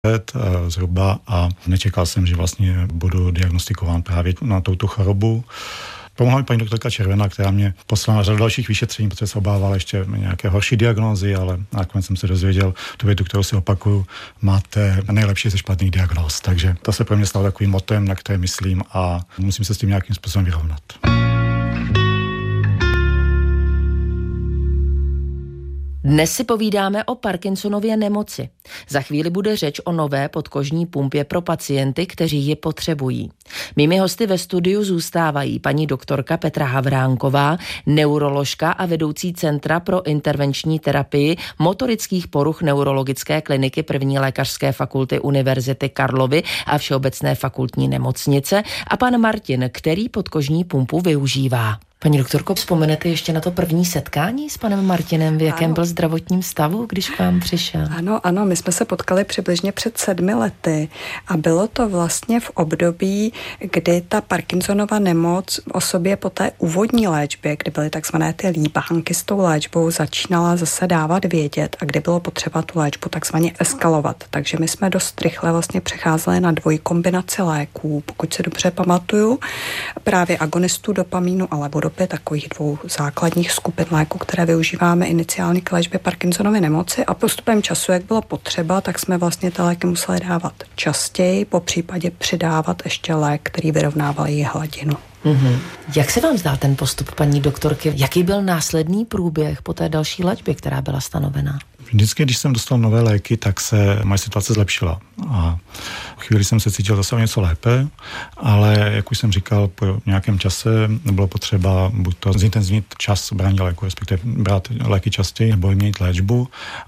let zhruba a nečekal jsem, že vlastně budu diagnostikován právě na touto chorobu. Pomohla mi paní doktorka Červená, která mě poslala na řadu dalších vyšetření, protože se obávala ještě nějaké horší diagnózy, ale nakonec jsem se dozvěděl tu větu, kterou si opakuju, máte nejlepší ze špatných diagnóz. Takže to se pro mě stalo takovým motem, na které myslím a musím se s tím nějakým způsobem vyrovnat. Dnes si povídáme o Parkinsonově nemoci. Za chvíli bude řeč o nové podkožní pumpě pro pacienty, kteří ji potřebují. Mými hosty ve studiu zůstávají paní doktorka Petra Havránková, neuroložka a vedoucí Centra pro intervenční terapii motorických poruch Neurologické kliniky 1. lékařské fakulty Univerzity Karlovy a Všeobecné fakultní nemocnice a pan Martin, který podkožní pumpu využívá. Paní doktorko, vzpomenete ještě na to první setkání s panem Martinem, v jakém byl zdravotním stavu, když k vám přišel? Ano, my jsme se potkali přibližně před 7 lety a bylo to vlastně v období, kdy ta Parkinsonova nemoc o sobě po té úvodní léčbě, kdy byly takzvané ty líbánky s tou léčbou, začínala zase dávat vědět a kdy bylo potřeba tu léčbu takzvaně eskalovat. Takže my jsme dost rychle vlastně přecházeli na dvojkombinaci léků, pokud se dobře pamatuju, právě agonistů dopamínu a levodopamínu, takových 2 základních skupin léků, které využíváme iniciálně k léčbě Parkinsonovy nemoci a postupem času, jak bylo potřeba, tak jsme vlastně ty léky museli dávat častěji, po případě přidávat ještě lék, který vyrovnával její hladinu. Mm-hmm. Jak se vám zdá ten postup, paní doktorky? Jaký byl následný průběh po té další léčbě, která byla stanovená? Vždycky, když jsem dostal nové léky, tak se moje situace zlepšila. A chvíli jsem se cítil zase o něco lépe, ale jak už jsem říkal, po nějakém čase bylo potřeba buď to zintenzivnit čas brání léku, respektive brát léky častěji nebo měnit léčbu.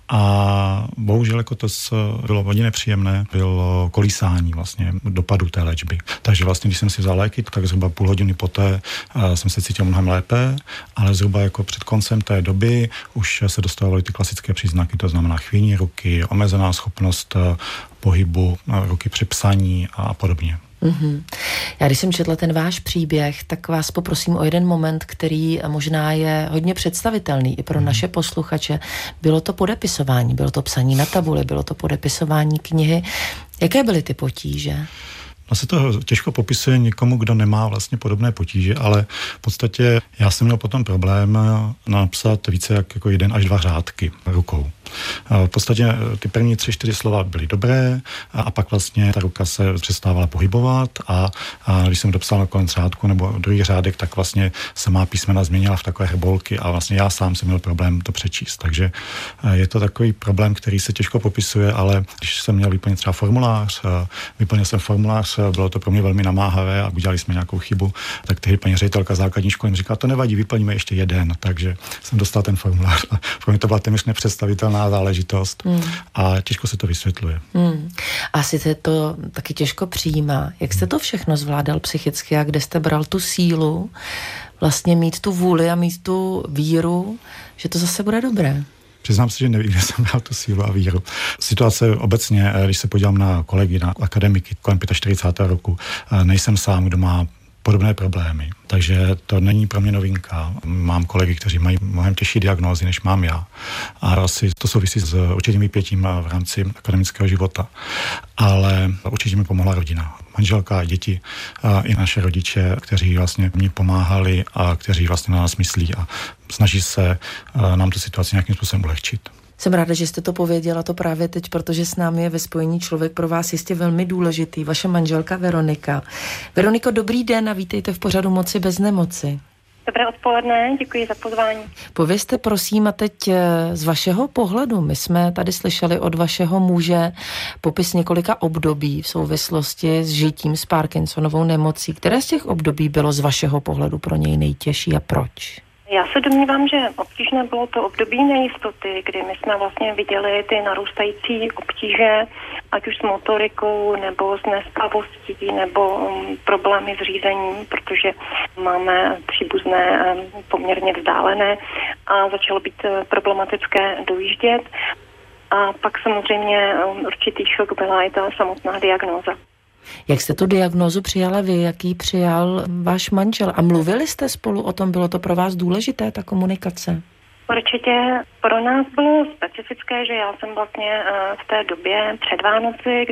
A bohužel jako to bylo hodně nepříjemné, bylo kolísání vlastně dopadu té léčby. Takže vlastně, když jsem si vzal léky, tak zhruba půl hodiny poté jsem se cítil mnohem lépe, ale zhruba jako před koncem té doby už se dostávaly ty klasické příznaky, to znamená chvění ruky, omezená schopnost pohybu ruky při psaní a podobně. Mm-hmm. Já když jsem četla ten váš příběh, tak vás poprosím o jeden moment, který možná je hodně představitelný i pro naše posluchače. Bylo to podepisování, bylo to psaní na tabuli, bylo to podepisování knihy. Jaké byly ty potíže? No se to těžko popisuje někomu, kdo nemá vlastně podobné potíže, ale v podstatě já jsem měl potom problém napsat více jak jako 1 až 2 řádky rukou. V podstatě ty první 3-4 slova byly dobré a pak vlastně ta ruka se přestávala pohybovat a když jsem dopsal na konec řádku nebo druhý řádek, tak vlastně se má písmena změnila v takové hrbolky a vlastně já sám jsem měl problém to přečíst. Takže je to takový problém, který se těžko popisuje, ale když jsem měl vyplnit třeba formulář, vyplnil jsem formulář, bylo to pro mě velmi namáhavé a udělali jsme nějakou chybu, tak tehdy paní ředitelka základní školy mi říkala, to nevadí, vyplníme ještě 1, takže jsem dostal ten formulář a pro mě to byla téměř nepředstavitelná záležitost a těžko se to vysvětluje. Asi se to taky těžko přijímá. Jak jste to všechno zvládal psychicky a kde jste bral tu sílu vlastně mít tu vůli a mít tu víru, že to zase bude dobré? Přiznám se, že nevím, kde jsem měl tu sílu a víru. Situace obecně, když se podívám na kolegy, na akademiky kolem 45. roku, nejsem sám, kdo má podobné problémy. Takže to není pro mě novinka. Mám kolegy, kteří mají mnohem těžší diagnózy, než mám já. A asi to souvisí s určitým vypětím v rámci akademického života. Ale určitě mi pomohla rodina. Manželka a děti a i naše rodiče, kteří vlastně mě pomáhali a kteří vlastně na nás myslí a snaží se nám tu situaci nějakým způsobem ulehčit. Jsem ráda, že jste to pověděla to právě teď, protože s námi je ve spojení člověk pro vás jistě velmi důležitý, vaše manželka Veronika. Veroniko, dobrý den a vítejte v pořadu Moci bez nemoci. Dobré odpoledne, děkuji za pozvání. Povězte prosím a teď z vašeho pohledu, my jsme tady slyšeli od vašeho muže popis několika období v souvislosti s žitím s Parkinsonovou nemocí. Které z těch období bylo z vašeho pohledu pro něj nejtěžší a proč? Já se domnívám, že obtížné bylo to období nejistoty, kdy my jsme vlastně viděli ty narůstající obtíže, ať už s motorikou, nebo s nespavostí, nebo problémy s řízením, protože máme příbuzné poměrně vzdálené a začalo být problematické dojíždět. A pak samozřejmě určitý šok byla i ta samotná diagnóza. Jak jste tu diagnózu přijala vy, jaký přijal váš manžel? A mluvili jste spolu o tom, bylo to pro vás důležité, ta komunikace? Určitě pro nás bylo specifické, že já jsem vlastně v té době před Vánoci,